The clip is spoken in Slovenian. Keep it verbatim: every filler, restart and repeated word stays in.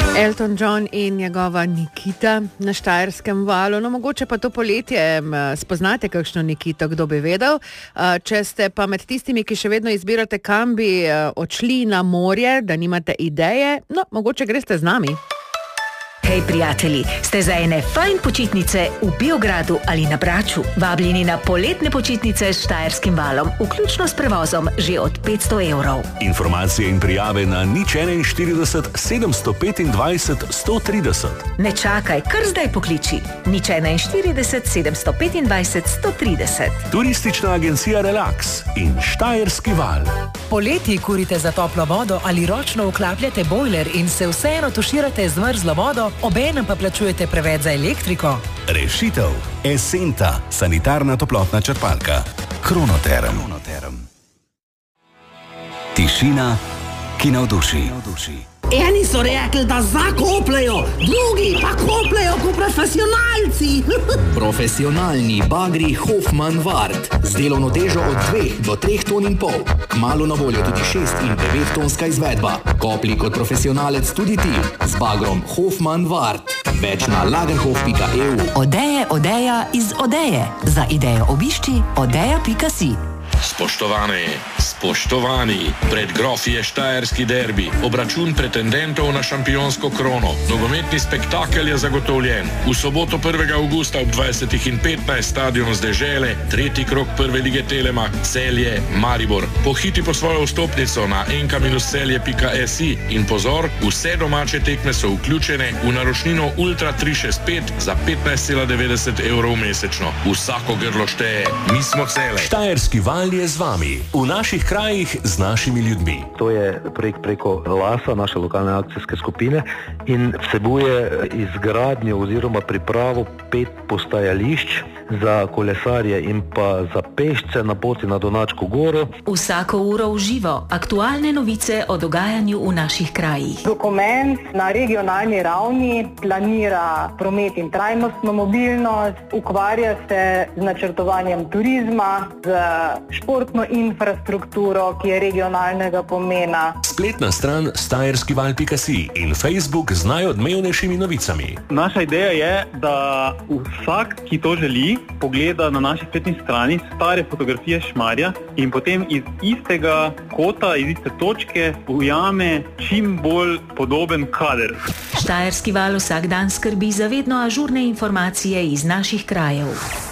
Elton John in njegova Nikita na Štajerskem valu. No, mogoče pa to poletje spoznate kakšno Nikito, kdo bi vedel. Če ste pa med tistimi, ki še vedno izbirate, kam bi odšli na morje, da nimate ideje, no, mogoče greste z nami. Hej, prijatelji, ste za ene fajn počitnice v Biogradu ali na Braču? Vabljeni na poletne počitnice s Štajerskim valom, vključno s prevozom že od petsto evrov. Informacije in prijave na nič enainštirideset sedemsto petindvajset sto trideset. Ne čakaj, kar zdaj pokliči. nič enainštirideset sedemsto petindvajset sto trideset. Turistična agencija Relax in Štajerski val. Poleti kurite za toplo vodo ali ročno vklapljate bojler in se vseeno tuširate z mrzlo vodo, obenem pa plačujete preveč za elektriko. Rešitev. Esenta, sanitarna toplotna črpalka. Kronoterm. Tišina, ki navduši. Eni so rekli, da zakopljajo, drugi pa kopljajo kot profesionalci. Profesionalni bagri Hoffmann Wart z delovno težo od dveh do treh ton in pol. Kmalu na voljo tudi šest in devet tonska izvedba. Kopli kot profesionalec tudi ti z bagrom Hoffmann Wart. Več na lagerhof pika e u. Odeje, odeja iz Odeje. Za idejo obišči odeja pika si. Spoštovane, spoštovani, pred grofi je štajerski derbi, obračun pretendentov na šampionsko krono. Nogometni spektakel je zagotovljen. V soboto prvega avgusta ob dvajsetih in petnajst stadion z dežele, tretji krog prve lige Telemač, Celje, Maribor. Pohiti po svojo vstopnico na enka celje pika si in pozor, vse domače tekme so vključene v naročnino Ultra tri šest pet za petnajst cela devetdeset evrov mesečno. Vsako grlo šteje, mi smo Cele. Štajerski val je z vami, v naših krajih z našimi ljudmi. To je projekt preko LASA, naše lokalne akcijske skupine, in vsebuje izgradnjo oziroma pripravo pet postajališč za kolesarje in pa za pešce na poti na Donačko goro. Vsako uro v živo, aktualne novice o dogajanju v naših krajih. Dokument na regionalni ravni planira promet in trajnostno mobilnost, ukvarja se z načrtovanjem turizma, z športno infrastrukturo, ki je regionalnega pomena. Spletna stran štajerskival pika si in Facebook z najodmevnejšimi novicami. Naša ideja je, da vsak, ki to želi, pogleda na naši spletni strani stare fotografije Šmarja in potem iz istega kota, iz iste točke ujame čim bolj podoben kader. Štajerski val vsak dan skrbi za vedno ažurne informacije iz naših krajev.